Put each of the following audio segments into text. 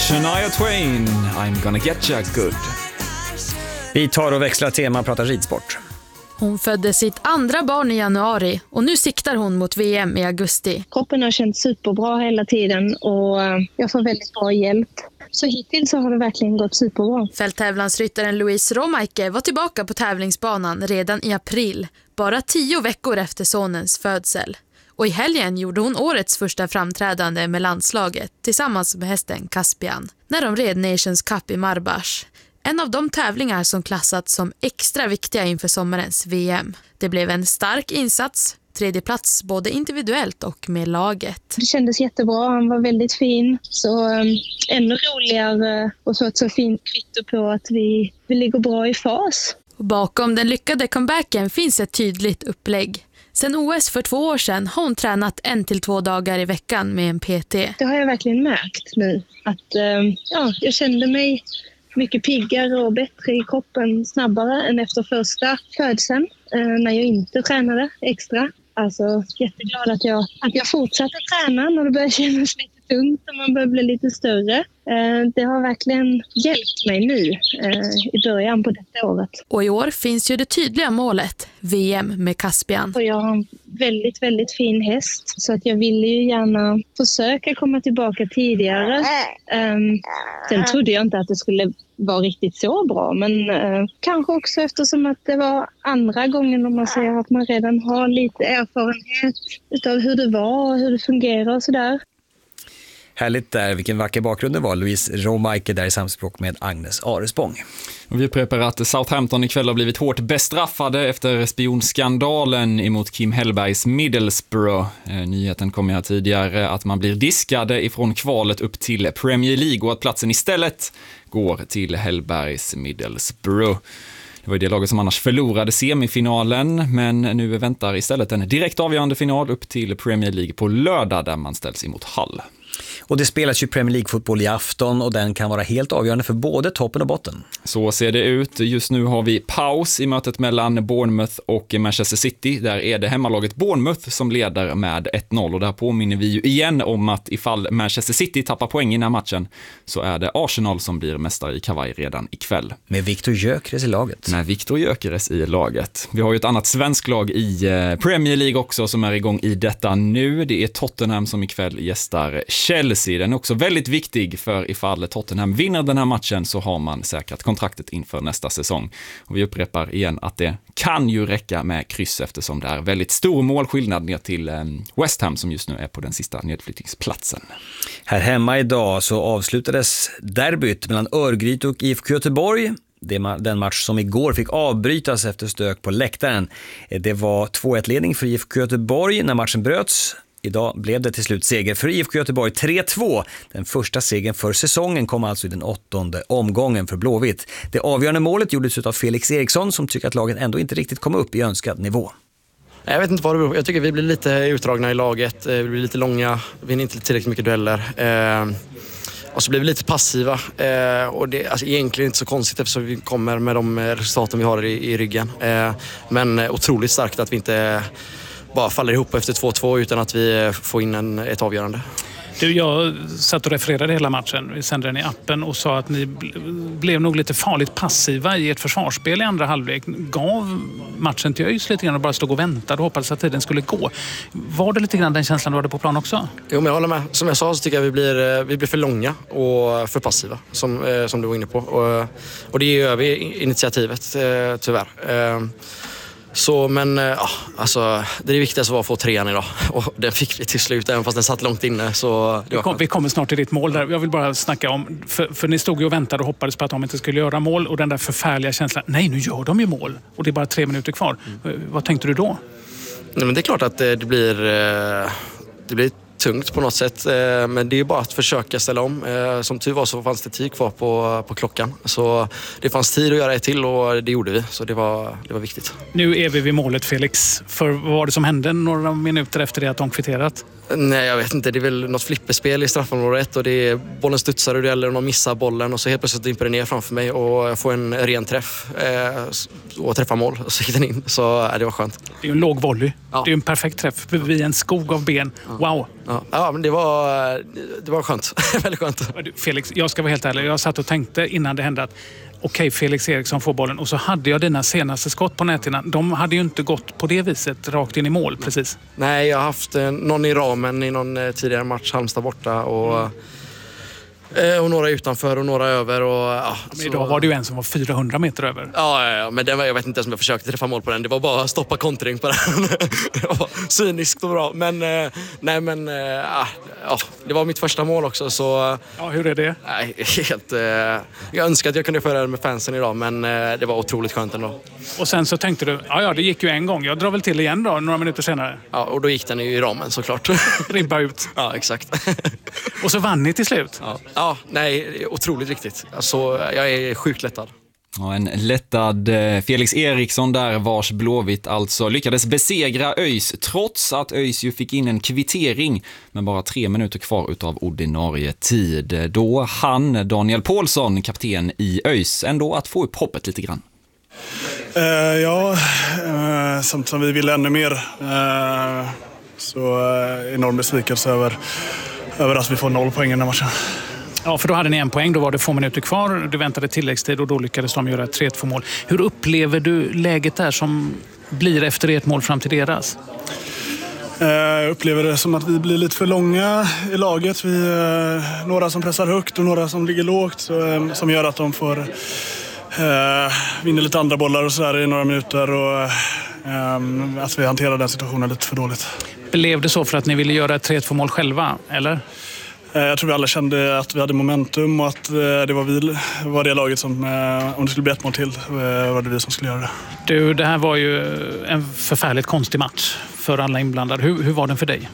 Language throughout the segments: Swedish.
Shania Twain, I'm gonna get you good. Vi tar och växlar tema och pratar ridsport. Hon födde sitt andra barn i januari och nu siktar hon mot VM i augusti. Kroppen har känt superbra hela tiden och jag får väldigt bra hjälp. Så hittills så har det verkligen gått superbra. Fälttävlansryttaren Louise Romaike var tillbaka på tävlingsbanan redan i april, bara 10 veckor efter sonens födsel. Och i helgen gjorde hon årets första framträdande med landslaget tillsammans med hästen Caspian när de red Nations Cup i Marrakesh. En av de tävlingar som klassats som extra viktiga inför sommarens VM. Det blev en stark insats, 3:e plats både individuellt och med laget. Det kändes jättebra, han var väldigt fin. Så ännu roligare och få ett så fint kvitto på att vi ligger bra i fas. Och bakom den lyckade comebacken finns ett tydligt upplägg. Sen OS för 2 år sedan har hon tränat 1 till 2 dagar i veckan med en PT. Det har jag verkligen märkt nu. Att jag kände mig mycket piggare och bättre i kroppen snabbare än efter första födseln när jag inte tränade extra. Alltså jätteglad att jag fortsatte träna när det började kännas lite tungt och man börjar bli lite större. Det har verkligen hjälpt mig nu i början på detta året. Och i år finns ju det tydliga målet, VM med Caspian. Och jag har en väldigt, väldigt fin häst så att jag ville ju gärna försöka komma tillbaka tidigare. Sen trodde jag inte att det skulle vara riktigt så bra, men kanske också eftersom att det var andra gången om man säger att man redan har lite erfarenhet utav hur det var och hur det fungerar och sådär. Härligt där, vilken vacker bakgrund det var. Louise Romaike där i samspråk med Agnes Arespång. Och vi upprepar att Southampton ikväll har blivit hårt bestraffade efter spionskandalen emot Kim Hellbergs Middlesbrough. Nyheten kom här tidigare att man blir diskade ifrån kvalet upp till Premier League och att platsen istället går till Hellbergs Middlesbrough. Det var det laget som annars förlorade semifinalen, men nu väntar istället en direkt avgörande final upp till Premier League på lördag där man ställs emot Hull. Och det spelas ju Premier League-fotboll i afton och den kan vara helt avgörande för både toppen och botten. Så ser det ut. Just nu har vi paus i mötet mellan Bournemouth och Manchester City. Där är det hemmalaget Bournemouth som leder med 1-0 och där påminner vi ju igen om att ifall Manchester City tappar poäng i den här matchen så är det Arsenal som blir mästare i kavaj redan ikväll. Med Viktor Gyökeres i laget. Med Viktor Gyökeres i laget. Vi har ju ett annat svensk lag i Premier League också som är igång i detta nu. Det är Tottenham som ikväll gästar Chelsea. Den är också väldigt viktig för ifall Tottenham vinner den här matchen så har man säkrat kontraktet inför nästa säsong. Och vi upprepar igen att det kan ju räcka med kryss eftersom det är väldigt stor målskillnad ner till West Ham som just nu är på den sista nedflyttningsplatsen. Här hemma idag så avslutades derbyt mellan Örgryte och IFK Göteborg. Den match som igår fick avbrytas efter stök på läktaren. Det var 2-1-ledning för IFK Göteborg när matchen bröts. Idag blev det till slut seger för IFK Göteborg 3-2. Den första segern för säsongen kom alltså i den 8:e omgången för Blåvitt. Det avgörande målet gjordes av Felix Eriksson som tycker att laget ändå inte riktigt kom upp i önskad nivå. Jag vet inte vad det beror på. Jag tycker vi blir lite utdragna i laget. Vi blir lite långa. Vi vinner inte tillräckligt mycket dueller. Och så blir vi lite passiva. Och det är alltså egentligen inte så konstigt eftersom vi kommer med de resultaten vi har i ryggen. Men otroligt starkt att vi inte bara faller ihop efter 2-2 utan att vi får in ett avgörande. Jag satt och refererade hela matchen. Vi sände den i appen och sa att ni blev nog lite farligt passiva i ett försvarsspel i andra halvlek. Gav matchen till ÖIS lite grann och bara stod och väntade och hoppades att tiden skulle gå. Var det lite grann den känslan du hade på plan också? Jo, men jag håller med. Som jag sa så tycker jag vi blir för långa och för passiva som du var inne på. Och det ger över initiativet tyvärr. Så, men alltså, det är viktigast var att få 3:an idag. Och den fick vi till slut, även fast den satt långt inne. Så vi kommer snart till ditt mål där. Jag vill bara snacka om, för ni stod ju och väntade och hoppades på att de inte skulle göra mål. Och den där förfärliga känslan, nej nu gör de ju mål. Och det är bara 3 minuter kvar. Vad tänkte du då? Nej, men det är klart att det blir tungt på något sätt, men det är ju bara att försöka ställa om. Som tur var så fanns det tid kvar på klockan. Så det fanns tid att göra ett till och det gjorde vi. Så det var viktigt. Nu är vi vid målet, Felix. För vad var det som hände några minuter efter det att de kvitterat? Nej, jag vet inte. Det är väl något flipperspel i straffområdet och det är bollen studsar och det gäller och de missar bollen och så helt plötsligt dimper det ner framför mig och jag får en ren träff och träffar mål och så gick den in. Så det var skönt. Det är ju en låg volley. Det är ju en perfekt träff vid en skog av ben. Wow! Ja, men det var skönt. Väldigt skönt. Felix, jag ska vara helt ärlig. Jag satt och tänkte innan det hände att okej, Felix Eriksson får bollen. Och så hade jag dina senaste skott på näthinnan. De hade ju inte gått på det viset rakt in i mål, precis. Nej, jag har haft någon i ramen i någon tidigare match, Halmstad borta. Och några utanför och några över. Men idag var det ju en som var 400 meter över. Ja, men jag vet inte ens om jag försökte träffa mål på den. Det var bara att stoppa kontring på den. Det var cyniskt och bra. Men det var mitt första mål också. Så, ja, hur är det? Nej, helt... Jag önskar att jag kunde föra det med fansen idag, men det var otroligt skönt ändå. Och sen så tänkte du, ja det gick ju en gång. Jag drar väl till igen då, några minuter senare. Ja, och då gick den ju i ramen såklart. Ribba ut. Ja, exakt. Och så vann ni till slut. Ja, nej, otroligt riktigt. Alltså, jag är sjukt lättad. Ja, en lättad Felix Eriksson där, vars Blåvitt alltså lyckades besegra ÖIS trots att ÖIS ju fick in en kvittering med bara 3 minuter kvar utav ordinarie tid. Då hann Daniel Paulsson, kapten i ÖIS, ändå att få upp hoppet lite grann. Samt som vi ville ännu mer. Så enorm besvikelse över att vi får 0 poäng i den här matchen. Ja, för då hade ni 1 poäng, då var det 2 minuter kvar. Du väntade tilläggstid och då lyckades de göra 3-2 mål. Hur upplever du läget där som blir efter ert mål fram till deras? Jag upplever det som att vi blir lite för långa i laget. Vi några som pressar högt och några som ligger lågt, som gör att de får vinna lite andra bollar och sådär i några minuter, och att vi hanterar den situationen lite för dåligt. Blev det så för att ni ville göra ett 3-2 mål själva, eller? Jag tror vi alla kände att vi hade momentum och att det var det laget som, om det skulle bli 1 mål till, var det vi som skulle göra det. Du, det här var ju en förfärligt konstig match för alla inblandade. Hur var den för dig?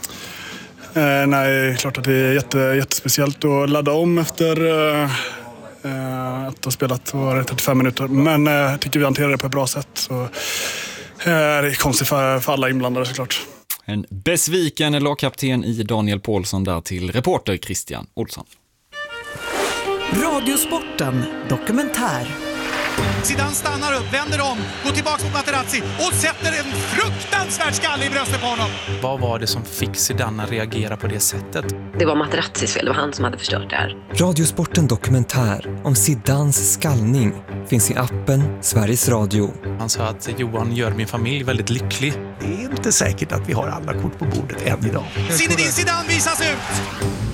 Nej, klart att det är jättespeciellt att ladda om efter att ha spelat 35 minuter. Men jag tycker vi hanterar det på ett bra sätt. Så det är konstigt för alla inblandade såklart. En besviken lagkapten i Daniel Paulsson där till reporter Christian Olsson. Radiosporten dokumentär. Zidane stannar upp, vänder om, går tillbaka mot Materazzi och sätter en fruktansvärd skalle i bröstet på honom. Vad var det som fick Zidane att reagera på det sättet? Det var Materazzis fel, det var han som hade förstört det här. Radiosporten dokumentär om Zidanes skallning finns i appen Sveriges Radio. Han sa att Johan gör min familj väldigt lycklig. Det är inte säkert att vi har alla kort på bordet än idag. Zinedine Zidane visas ut!